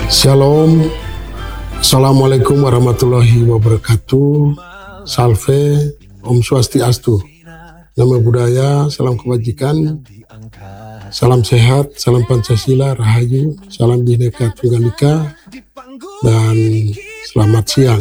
Shalom, Assalamualaikum warahmatullahi wabarakatuh. Salve, Om Swastiastu. Nama budaya, salam kebajikan, salam sehat, salam Pancasila, Rahayu, salam Bhinneka Tunggal Ika, dan selamat siang.